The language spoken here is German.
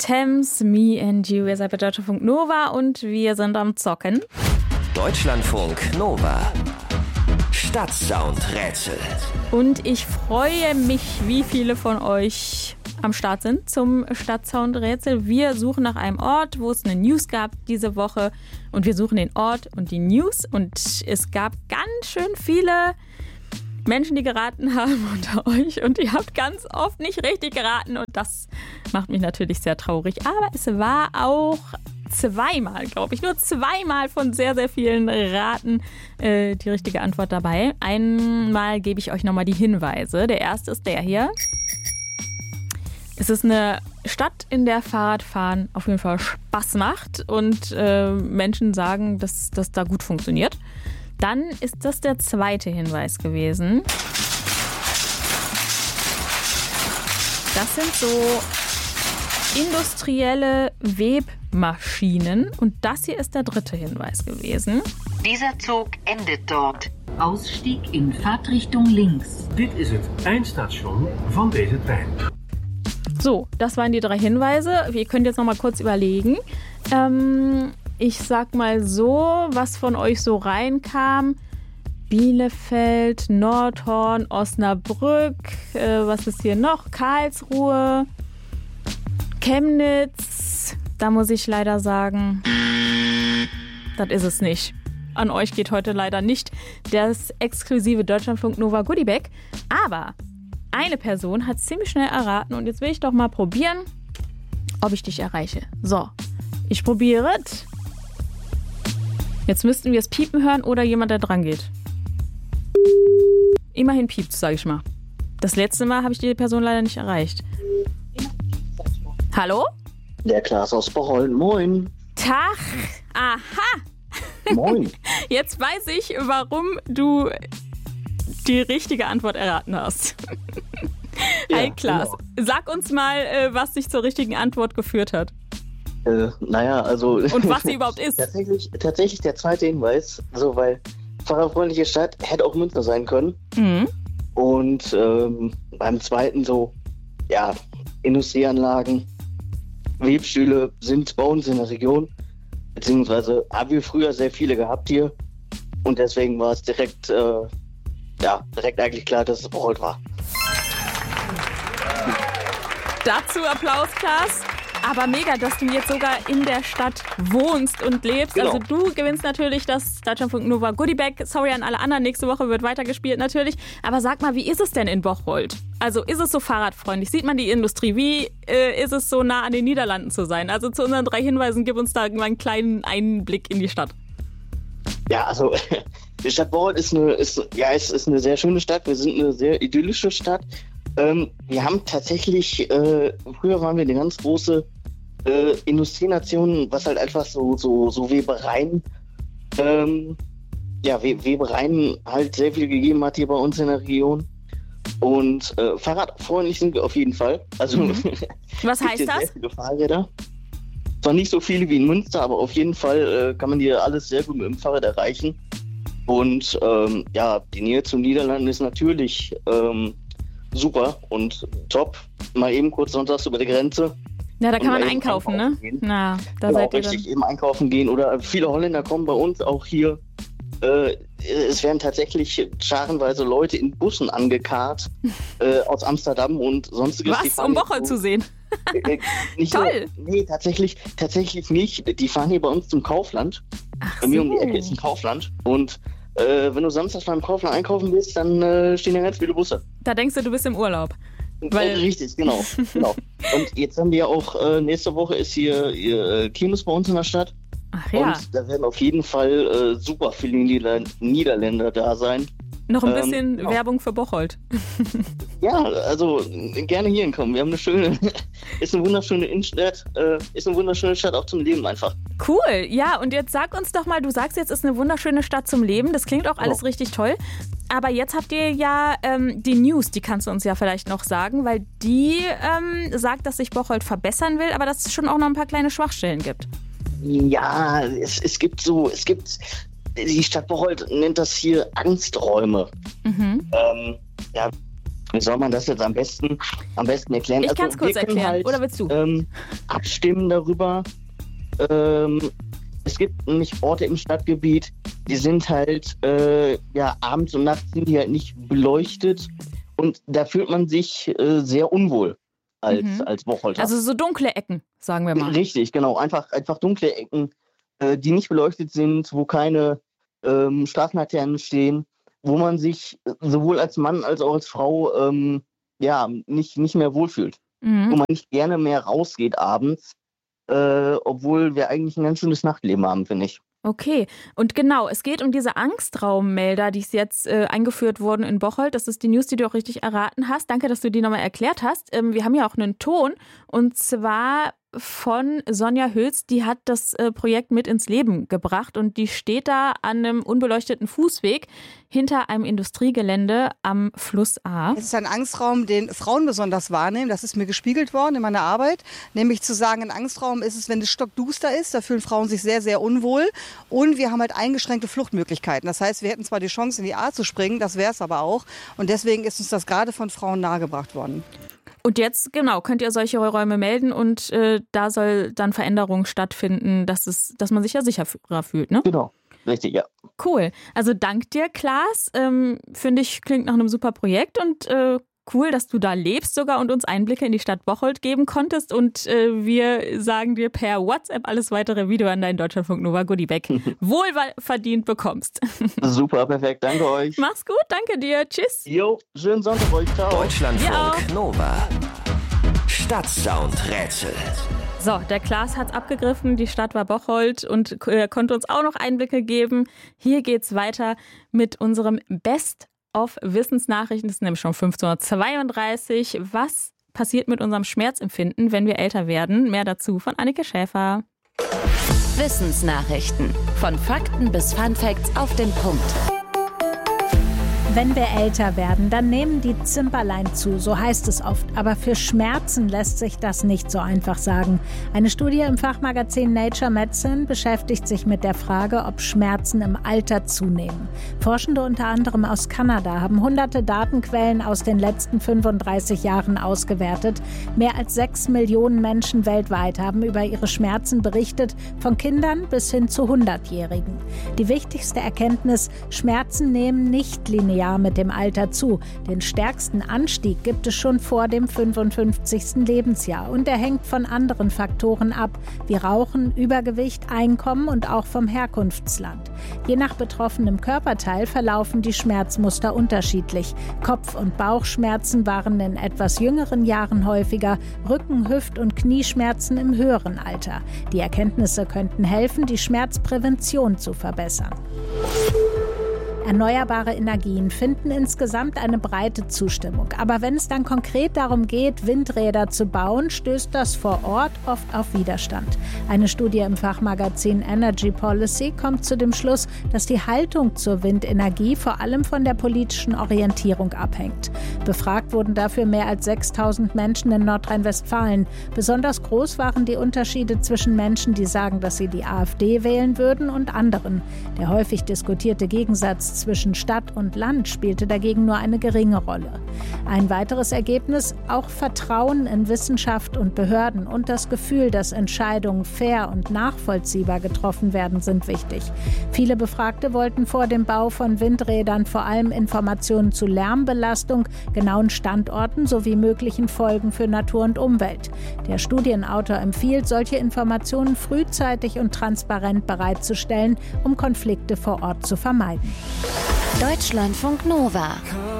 Thames, Me and You. Ihr seid bei Deutschlandfunk Nova und wir sind am Zocken. Deutschlandfunk Nova. Stadtsound-Rätsel. Und ich freue mich, wie viele von euch am Start sind zum Stadtsound-Rätsel. Wir suchen nach einem Ort, wo es eine News gab diese Woche. Und wir suchen den Ort und die News. Und es gab ganz schön viele Menschen, die geraten haben unter euch. Und ihr habt ganz oft nicht richtig geraten. Und das macht mich natürlich sehr traurig. Aber es war auch zweimal, glaube ich, nur zweimal von sehr, sehr vielen Raten die richtige Antwort dabei. Einmal gebe ich euch nochmal die Hinweise. Der erste ist der hier. Es ist eine Stadt, in der Fahrradfahren auf jeden Fall Spaß macht und Menschen sagen, dass das da gut funktioniert. Dann ist das der zweite Hinweis gewesen. Das sind so industrielle Webmaschinen. Und das hier ist der dritte Hinweis gewesen. Dieser Zug endet dort. Ausstieg in Fahrtrichtung links. Dit is het eindstation van deze trein. So, das waren die drei Hinweise. Ihr könnt jetzt noch mal kurz überlegen. Ich sag mal so, was von euch so reinkam. Bielefeld, Nordhorn, Osnabrück, was ist hier noch? Karlsruhe, Chemnitz. Da muss ich leider sagen, das ist es nicht. An euch geht heute leider nicht das exklusive Deutschlandfunk Nova Goodiebag. Aber eine Person hat ziemlich schnell erraten und jetzt will ich doch mal probieren, ob ich dich erreiche. So, ich probiere es. Jetzt müssten wir es piepen hören oder jemand, der dran geht. Immerhin piept, sage ich mal. Das letzte Mal habe ich die Person leider nicht erreicht. Hallo? Der Klaas aus Bocholt, moin. Tag, aha. Moin. Jetzt weiß ich, warum du die richtige Antwort erraten hast. Ja, Hi Klaas, genau. Sag uns mal, was dich zur richtigen Antwort geführt hat. Naja, also... Und was sie überhaupt ist. Tatsächlich der zweite Hinweis, also weil fahrradfreundliche Stadt hätte auch Münster sein können. Mhm. Und beim zweiten so, ja, Industrieanlagen, Webstühle sind bei uns in der Region, beziehungsweise haben wir früher sehr viele gehabt hier. Und deswegen war es direkt eigentlich klar, dass es Bocholt war. Dazu Applaus, Klaas. Aber mega, dass du jetzt sogar in der Stadt wohnst und lebst. Genau. Also du gewinnst natürlich das Deutschlandfunk Nova Goodiebag. Sorry an alle anderen, nächste Woche wird weitergespielt natürlich. Aber sag mal, wie ist es denn in Bocholt? Also ist es so fahrradfreundlich? Sieht man die Industrie? Wie ist es so nah an den Niederlanden zu sein? Also zu unseren 3 Hinweisen, gib uns da mal einen kleinen Einblick in die Stadt. Ja, also die Stadt Bocholt ist eine sehr schöne Stadt. Wir sind eine sehr idyllische Stadt. Wir haben tatsächlich, früher waren wir eine ganz große Industrienation, was halt einfach so Webereien, Webereien halt sehr viel gegeben hat hier bei uns in der Region. Und fahrradfreundlich sind wir auf jeden Fall. Also Was heißt das? Sehr viele Fahrräder. Zwar nicht so viele wie in Münster, aber auf jeden Fall kann man hier alles sehr gut mit dem Fahrrad erreichen. Und die Nähe zum Niederlanden ist natürlich super und top. Mal eben kurz sonntags über die Grenze. Ja, da kann man einkaufen, ne? Gehen. Na, da Genau, seid ihr richtig, dann. eben einkaufen gehen. Oder viele Holländer kommen bei uns auch hier. Es werden tatsächlich scharenweise Leute in Bussen angekarrt aus Amsterdam und sonstiges. Was? Um Bocholt zu sehen? Nicht Toll! So, nee, tatsächlich nicht. Die fahren hier bei uns zum Kaufland. Ach Bei mir um die so. Ecke ist ein Kaufland. Und wenn du samstags beim Kaufland einkaufen willst, dann stehen da ganz viele Busse. Da denkst du bist im Urlaub. Weil- Richtig, genau. Und jetzt haben wir ja auch, nächste Woche ist hier Kirmes bei uns in der Stadt. Ach ja, Und da werden auf jeden Fall super viele Niederländer da sein. noch ein bisschen genau. Werbung für Bocholt. Ja, also gerne hier hinkommen. Wir haben ist eine wunderschöne Innenstadt, ist eine wunderschöne Stadt auch zum Leben einfach. Cool, ja, und jetzt sag uns doch mal, du sagst jetzt, ist eine wunderschöne Stadt zum Leben. Das klingt auch alles richtig toll. Aber jetzt habt ihr ja die News, die kannst du uns ja vielleicht noch sagen, weil die sagt, dass sich Bocholt verbessern will, aber dass es schon auch noch ein paar kleine Schwachstellen gibt. Ja, es gibt die Stadt Bocholt nennt das hier Angsträume. Wie soll man das jetzt am besten erklären? Ich kann es kurz erklären, halt, oder willst du? Abstimmen darüber. Es gibt nämlich Orte im Stadtgebiet, die sind halt, abends und nachts sind die halt nicht beleuchtet. Und da fühlt man sich sehr unwohl als Wacholter. Also so dunkle Ecken, sagen wir mal. Richtig, genau. Einfach dunkle Ecken, die nicht beleuchtet sind, wo keine Straßenlaternen stehen, wo man sich sowohl als Mann als auch als Frau nicht mehr wohlfühlt. Wo man nicht gerne mehr rausgeht abends, obwohl wir eigentlich ein ganz schönes Nachtleben haben, finde ich. Okay, und genau, es geht um diese Angstraummelder, die ist jetzt eingeführt wurden in Bocholt. Das ist die News, die du auch richtig erraten hast. Danke, dass du die nochmal erklärt hast. Wir haben ja auch einen Ton, und zwar von Sonja Hülz, die hat das Projekt mit ins Leben gebracht, und die steht da an einem unbeleuchteten Fußweg hinter einem Industriegelände am Fluss A. Es ist ein Angstraum, den Frauen besonders wahrnehmen. Das ist mir gespiegelt worden in meiner Arbeit. Nämlich zu sagen, ein Angstraum ist es, wenn es stockduster ist. Da fühlen Frauen sich sehr, sehr unwohl. Und wir haben halt eingeschränkte Fluchtmöglichkeiten. Das heißt, wir hätten zwar die Chance, in die A zu springen, das wäre es aber auch. Und deswegen ist uns das gerade von Frauen nahegebracht worden. Und jetzt, genau, könnt ihr solche Räume melden, und da soll dann Veränderung stattfinden, dass man sich ja sicherer fühlt, ne? Genau, richtig, ja. Cool. Also dank dir, Klaas. Finde ich, klingt nach einem super Projekt, und cool, dass du da lebst sogar und uns Einblicke in die Stadt Bocholt geben konntest. Und wir sagen dir per WhatsApp alles weitere, wie du an deinen Deutschlandfunk Nova Goodiebag wohlverdient bekommst. Super, perfekt. Danke euch. Mach's gut, danke dir. Tschüss. Jo, schönen Sonntag euch. Ciao. Deutschlandfunk Nova. Stadtsound-Rätsel. So, der Klaas hat's abgegriffen, die Stadt war Bocholt, und konnte uns auch noch Einblicke geben. Hier geht's weiter mit unserem Best-of-Wissensnachrichten. Das ist nämlich schon 15:32. Was passiert mit unserem Schmerzempfinden, wenn wir älter werden? Mehr dazu von Annike Schäfer. Wissensnachrichten. Von Fakten bis Funfacts auf den Punkt. Wenn wir älter werden, dann nehmen die Zimperlein zu, so heißt es oft. Aber für Schmerzen lässt sich das nicht so einfach sagen. Eine Studie im Fachmagazin Nature Medicine beschäftigt sich mit der Frage, ob Schmerzen im Alter zunehmen. Forschende unter anderem aus Kanada haben hunderte Datenquellen aus den letzten 35 Jahren ausgewertet. Mehr als 6 Millionen Menschen weltweit haben über ihre Schmerzen berichtet, von Kindern bis hin zu 100-Jährigen. Die wichtigste Erkenntnis: Schmerzen nehmen nicht linear mit dem Alter zu. Den stärksten Anstieg gibt es schon vor dem 55. Lebensjahr, und er hängt von anderen Faktoren ab, wie Rauchen, Übergewicht, Einkommen und auch vom Herkunftsland. Je nach betroffenem Körperteil verlaufen die Schmerzmuster unterschiedlich. Kopf- und Bauchschmerzen waren in etwas jüngeren Jahren häufiger, Rücken-, Hüft- und Knieschmerzen im höheren Alter. Die Erkenntnisse könnten helfen, die Schmerzprävention zu verbessern. Erneuerbare Energien finden insgesamt eine breite Zustimmung. Aber wenn es dann konkret darum geht, Windräder zu bauen, stößt das vor Ort oft auf Widerstand. Eine Studie im Fachmagazin Energy Policy kommt zu dem Schluss, dass die Haltung zur Windenergie vor allem von der politischen Orientierung abhängt. Befragt wurden dafür mehr als 6.000 Menschen in Nordrhein-Westfalen. Besonders groß waren die Unterschiede zwischen Menschen, die sagen, dass sie die AfD wählen würden, und anderen. Der häufig diskutierte Gegensatz zwischen Stadt und Land spielte dagegen nur eine geringe Rolle. Ein weiteres Ergebnis: auch Vertrauen in Wissenschaft und Behörden und das Gefühl, dass Entscheidungen fair und nachvollziehbar getroffen werden, sind wichtig. Viele Befragte wollten vor dem Bau von Windrädern vor allem Informationen zu Lärmbelastung, genauen Standorten sowie möglichen Folgen für Natur und Umwelt. Der Studienautor empfiehlt, solche Informationen frühzeitig und transparent bereitzustellen, um Konflikte vor Ort zu vermeiden. Deutschlandfunk Nova.